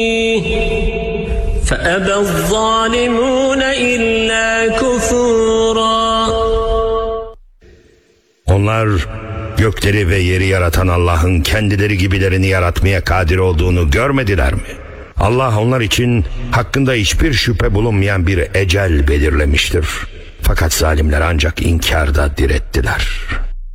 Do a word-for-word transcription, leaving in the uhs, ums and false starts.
فأبى الظالمون إلا كفورا. Onlar gökleri ve yeri yaratan Allah'ın kendileri gibilerini yaratmaya kadir olduğunu görmediler mi? Allah onlar için hakkında hiçbir şüphe bulunmayan bir ecel belirlemiştir. Fakat zalimler ancak inkarda direttiler.